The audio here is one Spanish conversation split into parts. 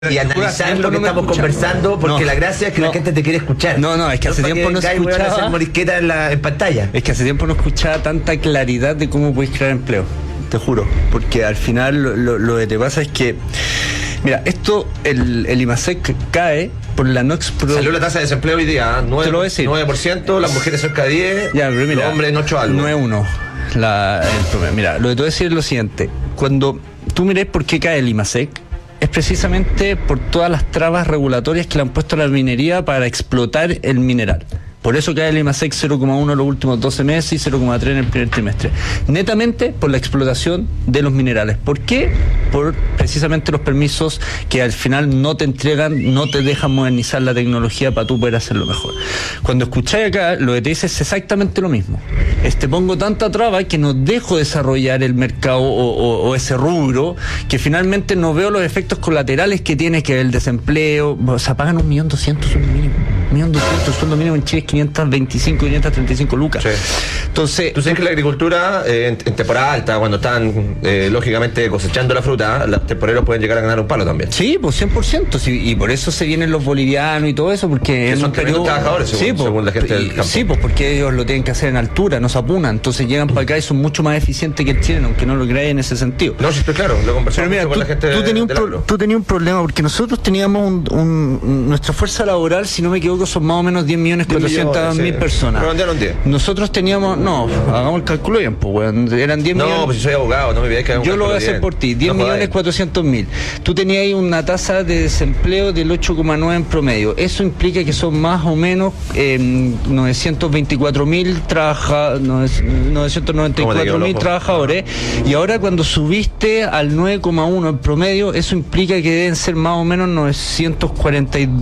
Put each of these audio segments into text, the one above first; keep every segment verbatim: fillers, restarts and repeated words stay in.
y analizar lo que no estamos conversando, porque no, la gracia es que no, la gente te quiere escuchar. No, no, es que hace no tiempo que no se escuchaba. Hacer morisqueta en, la, en pantalla. Es que hace tiempo no escuchaba tanta claridad de cómo puedes crear empleo, te juro. Porque al final lo, lo, lo que te pasa es que, mira, esto, el, el IMASEC cae por la no explotación. Salió la tasa de desempleo hoy día, nueve, te lo voy a decir. nueve por ciento, las mujeres cerca de diez, ya, pero mira, los hombres en ocho algo. nueve uno. La, el, mira, lo que te voy a decir es lo siguiente. Cuando tú mires por qué cae el IMASEC, es precisamente por todas las trabas regulatorias que le han puesto a la minería para explotar el mineral. Por eso cae el IMASEC cero coma uno los últimos doce meses y cero coma tres en el primer trimestre. Netamente por la explotación de los minerales. ¿Por qué? Por precisamente los permisos que al final no te entregan, no te dejan modernizar la tecnología para tú poder hacerlo mejor. Cuando escucháis acá, lo que te dice es exactamente lo mismo. Este, pongo tanta traba que no dejo desarrollar el mercado o, o, o ese rubro, que finalmente no veo los efectos colaterales que tiene, que el desempleo. O sea, pagan un millón doscientos sueldo mínimo. Un millón doscientos sueldo mínimo en Chile es quinientas veinticinco, quinientas treinta y cinco lucas. Sí. Entonces, tú sabes que la agricultura eh, en, en temporada alta, cuando están eh, lógicamente cosechando la fruta, los temporeros pueden llegar a ganar un palo también. Sí, pues cien por ciento, sí, y por eso se vienen los bolivianos y todo eso, porque que son tremendos trabajadores, según, sí, pues, según la gente del campo. Sí, pues porque ellos lo tienen que hacer en altura, no se apunan, entonces llegan para acá y son mucho más eficientes que el chileno, aunque no lo crean en ese sentido. No, sí, estoy claro, lo conversamos mira, con tú, la gente tú tenías de, un, pro, tú tenías un problema, porque nosotros teníamos un, un, nuestra fuerza laboral, si no me equivoco, son más o menos diez millones cuatrocientas mil personas. diez. Nosotros teníamos, no, hagamos el cálculo bien, pues, bueno, eran diez no, millones. No, pues si soy abogado, no me pidáis que haga un Yo lo voy a hacer bien. por ti, diez millones cuatrocientos mil. Tú tenías ahí una tasa de desempleo del ocho coma nueve en promedio. Eso implica que son más o menos eh, novecientos veinticuatro mil trabaja, novecientos noventa y cuatro mil trabajadores. Y ahora cuando subiste al nueve coma uno en promedio, eso implica que deben ser más o menos novecientos cuarenta y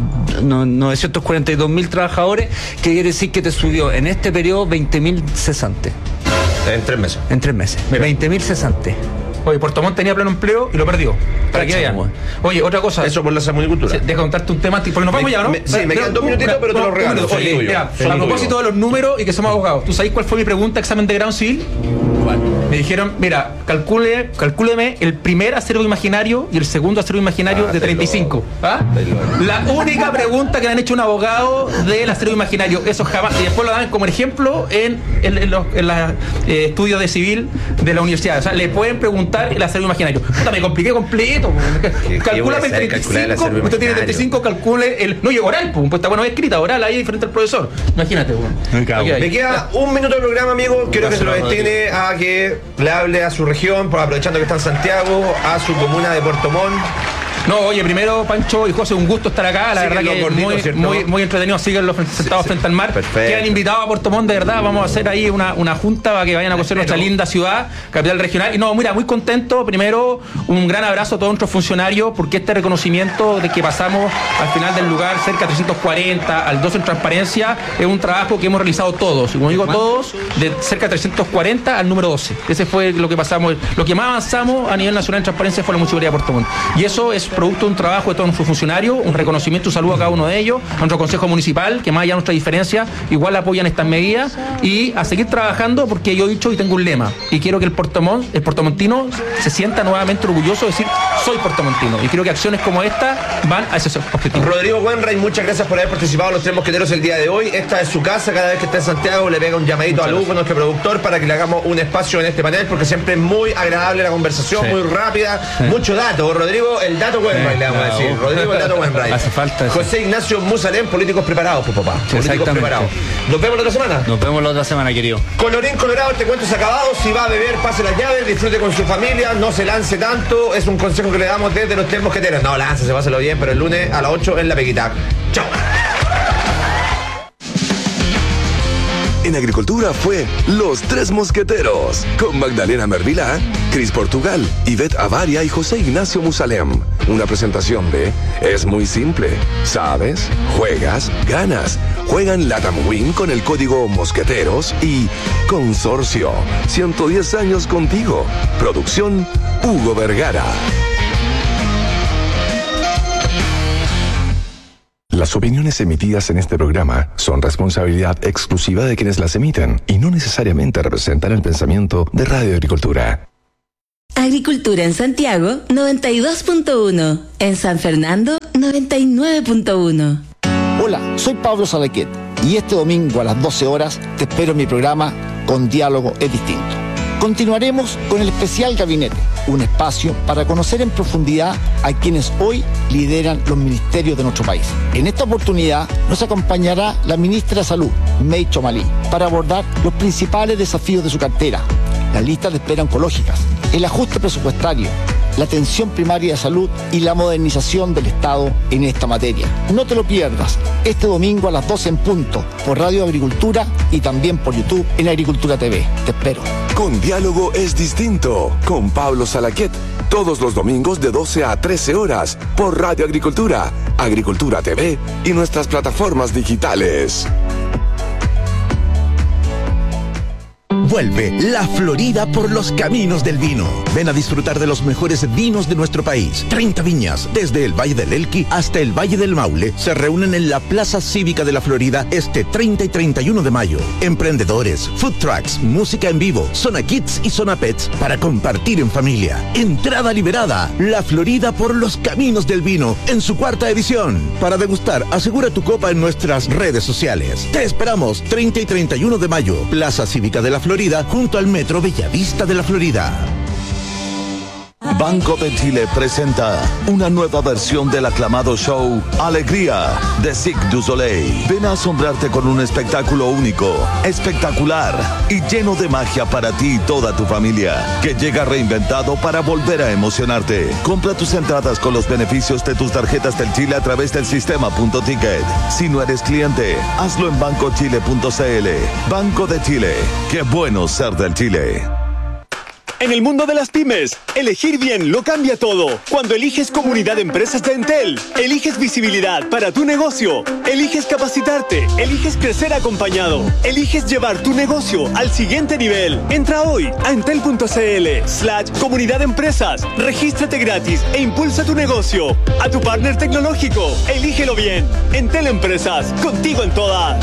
dos mil trabajadores, que quiere decir que te subió en este periodo veinte mil cesantes. En tres meses. En tres meses. veinte mil cesantes. Oye, Puerto Montt tenía pleno empleo y lo perdió. Para que vean. Oye, otra cosa. Eso por la salmonicultura. Deja contarte un tema, porque nos vamos me, ya, ¿no? Me, sí, me quedan dos minutitos, pero te los regalo. Oye, mira, a propósito de los números y que somos abogados, ¿tú sabés cuál fue mi pregunta, examen de grado civil? ¿Cuál? Me dijeron, mira, calcule, calcúleme el primer acervo imaginario y el segundo acervo imaginario ah, de treinta y cinco. ¿Ah? La única pregunta que le han hecho un abogado del acervo imaginario. Eso jamás. Y después lo dan como ejemplo en, en, en los en la, eh, estudios de civil de la universidad. O sea, le pueden preguntar el acervo imaginario. Puta, me compliqué completo. Calcúlame el treinta y cinco. Usted tiene treinta y cinco, calcule el. No, y oral, pues está bueno, escrita, oral, ahí diferente al profesor. Imagínate, bueno. Me, me queda un minuto de programa, amigo. Quiero que se lo destine a que le hable a su región, aprovechando que está en Santiago, a su comuna de Puerto Montt. No, oye, primero, Pancho y José, un gusto estar acá. La verdad que gordito, muy, muy, muy entretenido. Síganlos sentados sí, frente al mar. Perfecto. Quedan invitados a Puerto Montt, de verdad. Vamos a hacer ahí una, una junta para que vayan a conocer nuestra linda ciudad, capital regional. Y no, mira, muy contento. Primero, un gran abrazo a todos nuestros funcionarios, porque este reconocimiento de que pasamos al final del lugar cerca de trescientos cuarenta, al doce en transparencia, es un trabajo que hemos realizado todos. Y como digo todos, de cerca de trescientos cuarenta al número doce. Ese fue lo que pasamos. Lo que más avanzamos a nivel nacional en transparencia fue la municipalidad de Puerto Montt. Y eso es producto de un trabajo de todos nuestros funcionarios, un reconocimiento y un saludo a cada uno de ellos, a nuestro consejo municipal, que más allá de nuestra diferencia, igual apoyan estas medidas, y a seguir trabajando, porque yo he dicho y tengo un lema, y quiero que el portomont, el portomontino se sienta nuevamente orgulloso de decir, soy portomontino, y creo que acciones como esta van a ese objetivo. Rodrigo Wainwright, muchas gracias por haber participado en Los Tres Mosqueteros el día de hoy. Esta es su casa, cada vez que esté en Santiago le pega un llamadito a Lugo, nuestro productor, para que le hagamos un espacio en este panel, porque siempre es muy agradable la conversación, sí, muy rápida, sí, mucho dato. Rodrigo, el dato Wainwright, sí, le vamos a decir. Rodrigo, el dato Wainwright. Hace falta eso. José Ignacio Musalem, políticos preparados, pues papá. Sí, políticos preparados. Nos vemos la otra semana. Nos vemos la otra semana, querido. Colorín colorado, este cuento es acabado. Si va a beber, pase las llaves, disfrute con su familia, no se lance tanto. Es un consejo que le damos desde Los Tres Mosqueteros. No, láncese, páselo bien, pero el lunes a las ocho en La Pequita. Chao. En Agricultura fue Los Tres Mosqueteros, con Magdalena Mervilá, Cris Portugal, Ivette Avaria y José Ignacio Musalem. Una presentación de Es muy simple. ¿Sabes? Juegas, ganas. Juegan Latam Win con el código Mosqueteros y Consorcio. ciento diez años contigo. Producción Hugo Vergara. Las opiniones emitidas en este programa son responsabilidad exclusiva de quienes las emiten y no necesariamente representan el pensamiento de Radio Agricultura. Agricultura en Santiago, noventa y dos punto uno. En San Fernando, noventa y nueve punto uno. Hola, soy Pablo Salaquet y este domingo a las doce horas te espero en mi programa Con Diálogo es Distinto. Continuaremos con el especial Gabinete, un espacio para conocer en profundidad a quienes hoy lideran los ministerios de nuestro país. En esta oportunidad nos acompañará la ministra de Salud, May Chomalí, para abordar los principales desafíos de su cartera, las listas de espera oncológicas, el ajuste presupuestario, la atención primaria de salud y la modernización del Estado en esta materia. No te lo pierdas, este domingo a las doce en punto, por Radio Agricultura y también por YouTube en Agricultura T V. Te espero. Con Diálogo es Distinto, con Pablo Salaquet, todos los domingos de doce a trece horas, por Radio Agricultura, Agricultura T V y nuestras plataformas digitales. Vuelve La Florida por los caminos del vino. Ven a disfrutar de los mejores vinos de nuestro país. treinta viñas, desde el Valle del Elqui hasta el Valle del Maule, se reúnen en la Plaza Cívica de La Florida este treinta y treinta y uno de mayo. Emprendedores, food trucks, música en vivo, zona kids y zona pets para compartir en familia. Entrada liberada. La Florida por los caminos del vino, en su cuarta edición. Para degustar, asegura tu copa en nuestras redes sociales. Te esperamos treinta y treinta y uno de mayo, Plaza Cívica de La Florida, junto al Metro Bellavista de La Florida. Banco de Chile presenta una nueva versión del aclamado show Alegría de Cirque du Soleil. Ven a asombrarte con un espectáculo único, espectacular y lleno de magia para ti y toda tu familia, que llega reinventado para volver a emocionarte. Compra tus entradas con los beneficios de tus tarjetas del Chile a través del sistema Punto Ticket. Si no eres cliente, hazlo en banco chile punto c l. Banco de Chile. Qué bueno ser del Chile. En el mundo de las pymes, elegir bien lo cambia todo. Cuando eliges Comunidad de Empresas de Entel, eliges visibilidad para tu negocio, eliges capacitarte, eliges crecer acompañado, eliges llevar tu negocio al siguiente nivel. Entra hoy a entel.cl slash Comunidad de Empresas, regístrate gratis e impulsa tu negocio. A tu partner tecnológico, elígelo bien. Entel Empresas, contigo en todas.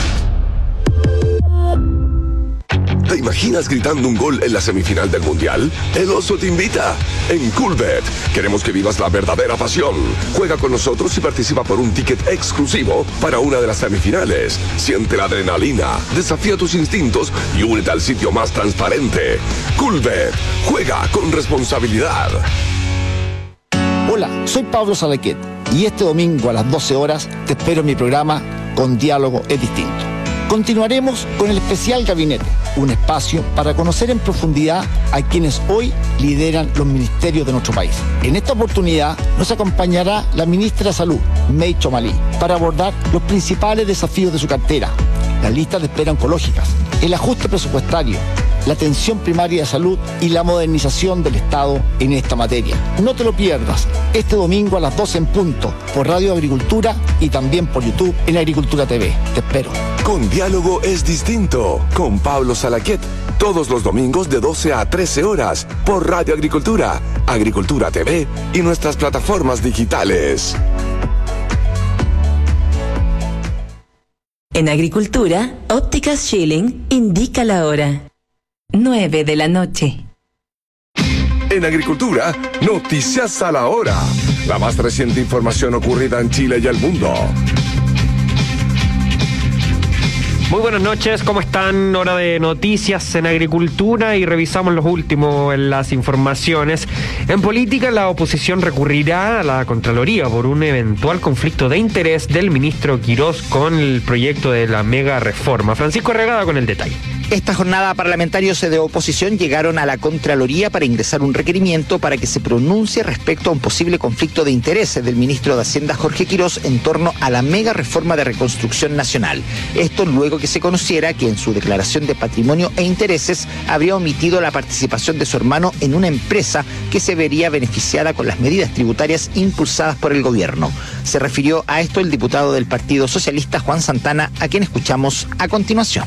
¿Te imaginas gritando un gol en la semifinal del Mundial? El Oso te invita. En Coolbet queremos que vivas la verdadera pasión. Juega con nosotros y participa por un ticket exclusivo para una de las semifinales. Siente la adrenalina, desafía tus instintos y únete al sitio más transparente. Coolbet. Juega con responsabilidad. Hola, soy Pablo Salaquet y este domingo a las doce horas te espero en mi programa Con Diálogo es Distinto. Continuaremos con el especial Gabinete, un espacio para conocer en profundidad a quienes hoy lideran los ministerios de nuestro país. En esta oportunidad nos acompañará la ministra de Salud, May Chomalí, para abordar los principales desafíos de su cartera, las listas de espera oncológicas, el ajuste presupuestario, la atención primaria de salud y la modernización del Estado en esta materia. No te lo pierdas, este domingo a las doce en punto, por Radio Agricultura y también por YouTube en Agricultura T V. Te espero. Con Diálogo es Distinto, con Pablo Salaquet, todos los domingos de doce a trece horas, por Radio Agricultura, Agricultura T V y nuestras plataformas digitales. En Agricultura, Ópticas Schilling indica la hora. nueve de la noche. En Agricultura, noticias a la hora. La más reciente información ocurrida en Chile y el mundo. Muy buenas noches, ¿cómo están? Hora de noticias en Agricultura y revisamos los últimos en las informaciones. En política, la oposición recurrirá a la Contraloría por un eventual conflicto de interés del ministro Quirós con el proyecto de la mega reforma. Francisco Regada con el detalle. Esta jornada parlamentarios de oposición llegaron a la Contraloría para ingresar un requerimiento para que se pronuncie respecto a un posible conflicto de intereses del ministro de Hacienda Jorge Quirós en torno a la mega reforma de reconstrucción nacional. Esto luego que se conociera que en su declaración de patrimonio e intereses habría omitido la participación de su hermano en una empresa que se vería beneficiada con las medidas tributarias impulsadas por el gobierno. Se refirió a esto el diputado del Partido Socialista Juan Santana, a quien escuchamos a continuación.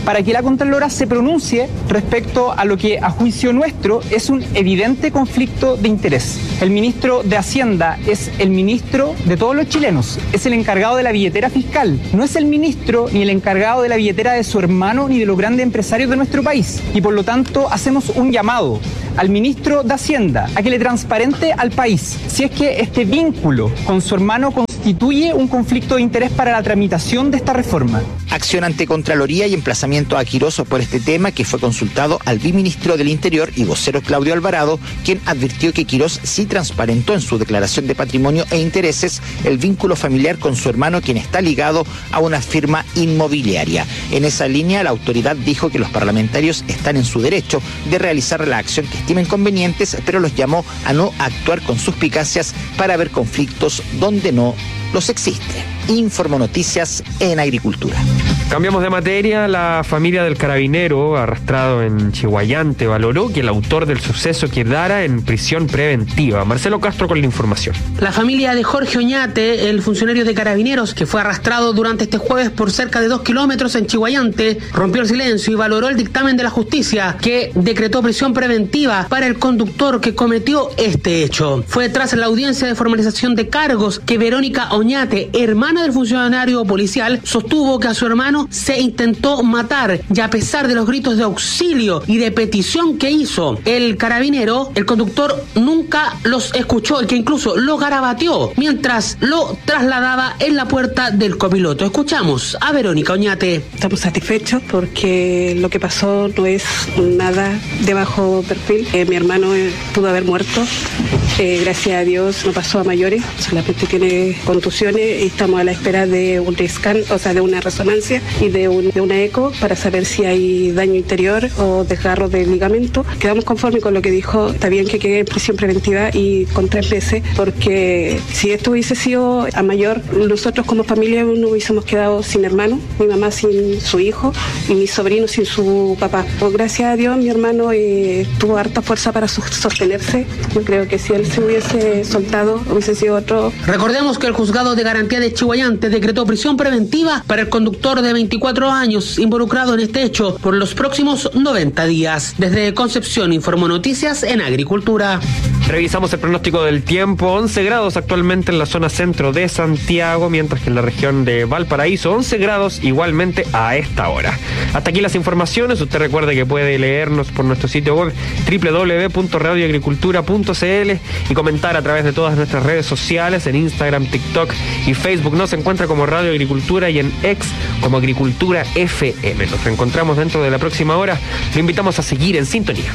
para que la Contralora se pronuncie respecto a lo que a juicio nuestro es un evidente conflicto de interés. El ministro de Hacienda es el ministro de todos los chilenos, es el encargado de la billetera fiscal, no es el ministro ni el encargado de la billetera de su hermano ni de los grandes empresarios de nuestro país. Y por lo tanto hacemos un llamado al ministro de Hacienda a que le transparente al país si es que este vínculo con su hermano constituye un conflicto de interés para la tramitación de esta reforma. Acción ante Contraloría y emplazamiento a Quirós por este tema, que fue consultado al viceministro del Interior y vocero Claudio Alvarado, quien advirtió que Quirós sí transparentó en su declaración de patrimonio e intereses el vínculo familiar con su hermano, quien está ligado a una firma inmobiliaria. En esa línea, la autoridad dijo que los parlamentarios están en su derecho de realizar la acción que estimen convenientes, pero los llamó a no actuar con suspicacias para ver conflictos donde no los existe. Informo Noticias en Agricultura. Cambiamos de materia. La familia del carabinero arrastrado en Chihuayante valoró que el autor del suceso quedara en prisión preventiva. Marcelo Castro con la información. La familia de Jorge Oñate, el funcionario de Carabineros que fue arrastrado durante este jueves por cerca de dos kilómetros en Chihuayante, rompió el silencio y valoró el dictamen de la justicia que decretó prisión preventiva para el conductor que cometió este hecho. Fue tras la audiencia de formalización de cargos que Verónica Oñate, hermana del funcionario policial, sostuvo que a su hermano se intentó matar, y a pesar de los gritos de auxilio y de petición que hizo el carabinero, el conductor nunca los escuchó y que incluso lo garabateó mientras lo trasladaba en la puerta del copiloto. Escuchamos a Verónica Oñate. Estamos satisfechos porque lo que pasó no es nada de bajo perfil. Eh, mi hermano eh, pudo haber muerto. Eh, gracias a Dios no pasó a mayores, solamente tiene contusiones y estamos a la espera de un scan, o sea, de una resonancia y de, un, de una eco para saber si hay daño interior o desgarro del ligamento. Quedamos conformes con lo que dijo. Está bien que quede en prisión preventiva y con tres meses, porque si esto hubiese sido a mayor, nosotros como familia no hubiésemos quedado sin hermano, mi mamá sin su hijo y mi sobrino sin su papá. Pues gracias a Dios mi hermano eh, tuvo harta fuerza para sostenerse. Yo creo que si él se hubiese soltado hubiese sido otro. Recordemos que el juzgado de garantía de Chihuayante decretó prisión preventiva para el conductor de veinticuatro años involucrado en este hecho por los próximos noventa días. Desde Concepción informó Noticias en Agricultura. Revisamos el pronóstico del tiempo. once grados actualmente en la zona centro de Santiago, mientras que en la región de Valparaíso once grados igualmente a esta hora. Hasta aquí las informaciones. Usted recuerde que puede leernos por nuestro sitio web doble u doble u doble u punto radio agricultura punto c l y comentar a través de todas nuestras redes sociales en Instagram, TikTok y Facebook. Nos encuentra como Radio Agricultura y en X como Agricultura F M. Nos reencontramos dentro de la próxima hora. Lo invitamos a seguir en sintonía.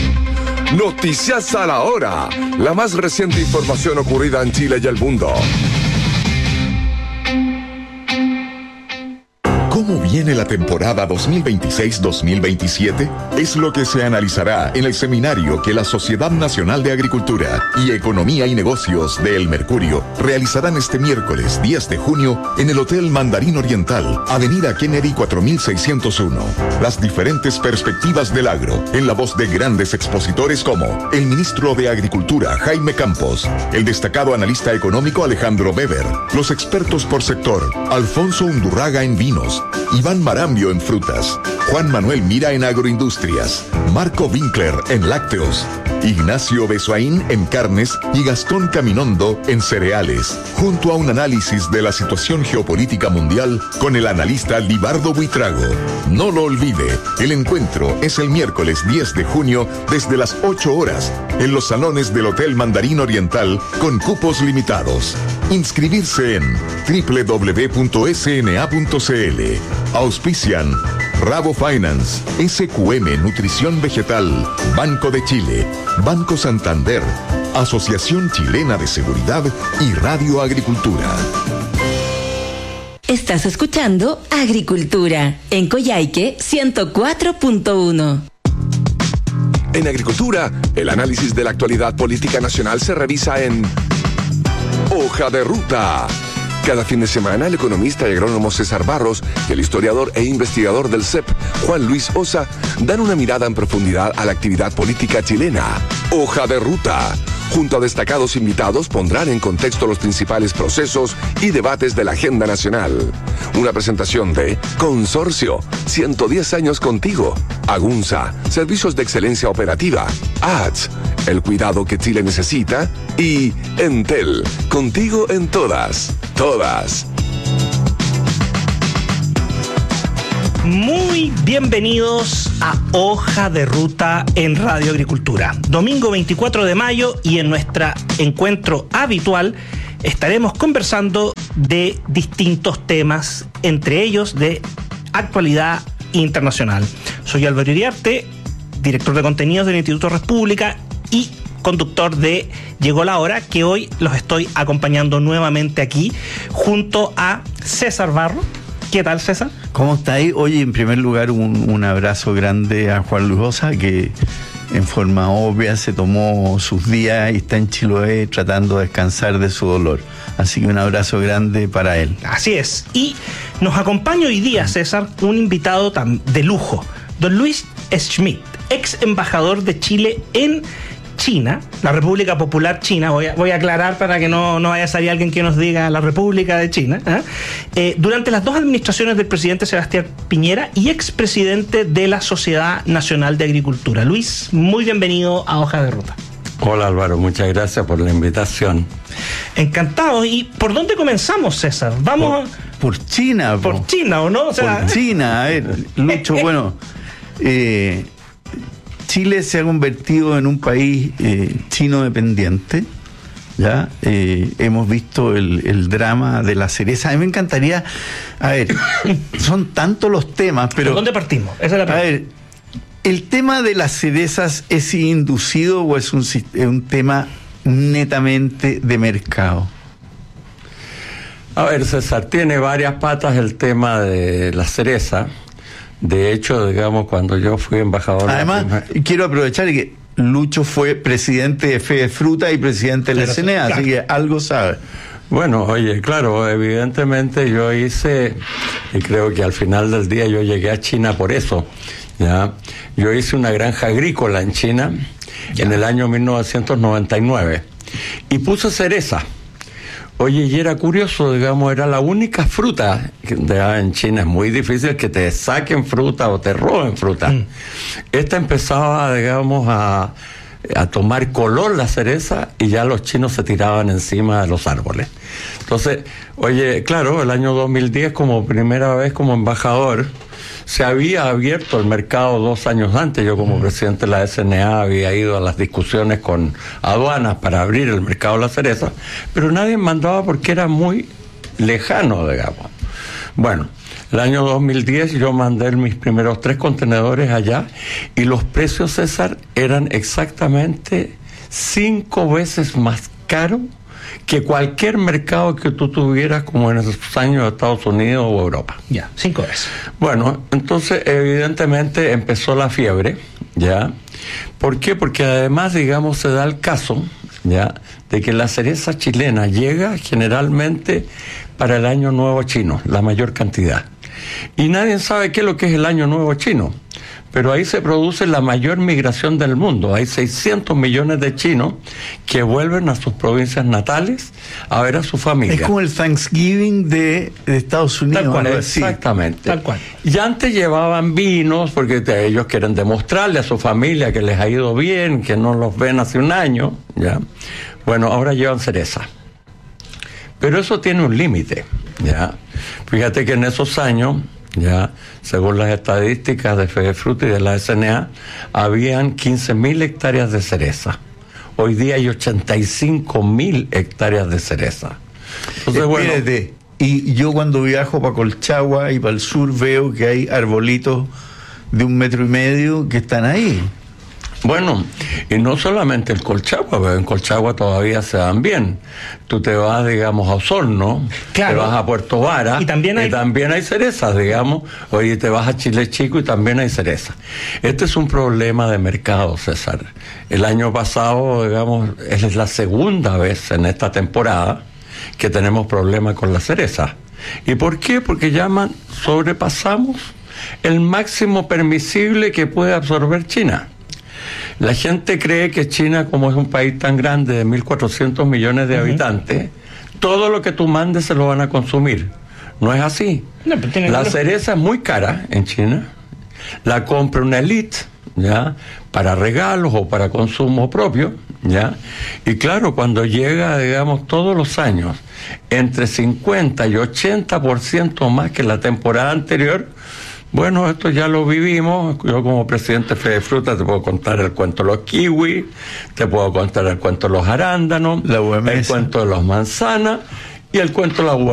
Noticias a la hora. La más reciente información ocurrida en Chile y el mundo. ¿Cómo viene la temporada dos mil veintiséis dos mil veintisiete? Es lo que se analizará en el seminario que la Sociedad Nacional de Agricultura y Economía y Negocios de El Mercurio realizarán este miércoles diez de junio en el Hotel Mandarín Oriental, Avenida Kennedy cuatro mil seiscientos uno. Las diferentes perspectivas del agro, en la voz de grandes expositores como el ministro de Agricultura, Jaime Campos, el destacado analista económico Alejandro Weber, los expertos por sector, Alfonso Undurraga en vinos, Iván Marambio en frutas, Juan Manuel Mira en agroindustrias, Marco Winkler en lácteos, Ignacio Besoaín en carnes y Gastón Caminondo en cereales, junto a un análisis de la situación geopolítica mundial con el analista Libardo Buitrago. No lo olvide, el encuentro es el miércoles diez de junio desde las ocho horas en los salones del Hotel Mandarín Oriental con cupos limitados. Inscribirse en doble u doble u doble u punto s n a punto c l. Auspician Rabo Finance, S Q M Nutrición Vegetal, Banco de Chile, Banco Santander, Asociación Chilena de Seguridad y Radio Agricultura. Estás escuchando Agricultura en Coyhaique ciento cuatro punto uno. En Agricultura, el análisis de la actualidad política nacional se revisa en Hoja de Ruta. Cada fin de semana, el economista y agrónomo César Barros y el historiador e investigador del C E P, Juan Luis Osa, dan una mirada en profundidad a la actividad política chilena. Hoja de Ruta, junto a destacados invitados, pondrán en contexto los principales procesos y debates de la agenda nacional. Una presentación de Consorcio, ciento diez años contigo. Agunza, servicios de excelencia operativa. A T S, el cuidado que Chile necesita. Y Entel, contigo en todas, todas. Muy bienvenidos a Hoja de Ruta en Radio Agricultura. Domingo veinticuatro de mayo y en nuestro encuentro habitual estaremos conversando de distintos temas, entre ellos de actualidad internacional. Soy Álvaro Iriarte, director de contenidos del Instituto República y conductor de Llegó la Hora, que hoy los estoy acompañando nuevamente aquí junto a César Barro. ¿Qué tal, César? ¿Cómo está ahí? Oye, en primer lugar, un, un abrazo grande a Juan Luis Osa, que en forma obvia se tomó sus días y está en Chiloé tratando de descansar de su dolor. Así que un abrazo grande para él. Así es. Y nos acompaña hoy día, César, un invitado tan de lujo, don Luis Schmidt, ex embajador de Chile en China, la República Popular China. Voy a, voy a aclarar para que no, no vaya a salir alguien que nos diga la República de China. ¿eh? Eh, durante las dos administraciones del presidente Sebastián Piñera y expresidente de la Sociedad Nacional de Agricultura. Luis, muy bienvenido a Hoja de Ruta. Hola Álvaro, muchas gracias por la invitación. Encantado. ¿Y por dónde comenzamos, César? Vamos por, por China. Por po. China, ¿o no? O sea, por China. A ver, Lucho, bueno... Eh, Chile se ha convertido en un país eh, chino dependiente, ¿ya? Eh, hemos visto el, el drama de la cereza. A mí me encantaría, a ver, son tantos los temas, pero... ¿Por dónde partimos? Esa es la pregunta. A ver, ¿el tema de las cerezas es inducido o es un, un tema netamente de mercado? A ver, César, tiene varias patas el tema de la cereza. De hecho, digamos, cuando yo fui embajador... Además, quiero aprovechar que Lucho fue presidente de Fede Fruta y presidente de la C N A, así que algo sabe. Bueno, oye, claro, evidentemente yo hice, y creo que al final del día yo llegué a China por eso, ¿ya? Yo hice una granja agrícola en China ya. en el año mil novecientos noventa y nueve y puse cereza. Oye, y era curioso, digamos, era la única fruta, que en China es muy difícil que te saquen fruta o te roben fruta. Mm. Esta empezaba, digamos, a, a tomar color la cereza y ya los chinos se tiraban encima de los árboles. Entonces, oye, claro, el año dos mil diez, como primera vez como embajador, se había abierto el mercado dos años antes. Yo como presidente de la S N A había ido a las discusiones con aduanas para abrir el mercado de la cereza, pero nadie mandaba porque era muy lejano, digamos. Bueno, el año dos mil diez yo mandé mis primeros tres contenedores allá y los precios, César, eran exactamente cinco veces más caros que cualquier mercado que tú tuvieras como en esos años de Estados Unidos o Europa. Ya, cinco veces. Bueno, entonces evidentemente empezó la fiebre, ¿ya? ¿Por qué? Porque además, digamos, se da el caso, ¿ya?, de que la cereza chilena llega generalmente para el Año Nuevo Chino, la mayor cantidad. Y nadie sabe qué es lo que es el Año Nuevo Chino. Pero ahí se produce la mayor migración del mundo. Hay seiscientos millones de chinos que vuelven a sus provincias natales a ver a su familia. Es como el Thanksgiving de, de Estados Unidos. Tal cual, exactamente. Tal cual. Y antes llevaban vinos porque te, ellos quieren demostrarle a su familia que les ha ido bien, que no los ven hace un año, ¿ya? Bueno, ahora llevan cereza. Pero eso tiene un límite, ¿ya? Fíjate que en esos años... ya, según las estadísticas de Fede Fruta y de la S N A, habían quince mil hectáreas de cereza. Hoy día hay ochenta y cinco mil hectáreas de cereza. Entonces, Espérate, bueno, y yo cuando viajo para Colchagua y para el sur veo que hay arbolitos de un metro y medio que están ahí. Bueno, y no solamente en Colchagua, pero en Colchagua todavía se dan bien. Tú te vas, digamos, a Osorno, claro, te vas a Puerto Vara, y también hay, y también hay cerezas, digamos. Oye, te vas a Chile Chico y también hay cerezas. Este es un problema de mercado, César. El año pasado, digamos, es la segunda vez en esta temporada que tenemos problemas con la cereza. ¿Y por qué? Porque llaman, sobrepasamos el máximo permisible que puede absorber China. La gente cree que China, como es un país tan grande de mil cuatrocientos millones de uh-huh. habitantes, todo lo que tú mandes se lo van a consumir. No es así. No, la cereza es muy cara en China. La compra una élite, ¿ya? Para regalos o para consumo propio, ¿ya? Y claro, cuando llega, digamos, todos los años, entre cincuenta y ochenta por ciento más que la temporada anterior, bueno, esto ya lo vivimos. Yo como presidente de Fede Fruta te puedo contar el cuento de los kiwis, te puedo contar el cuento de los arándanos, el cuento de los manzanas y el cuento de la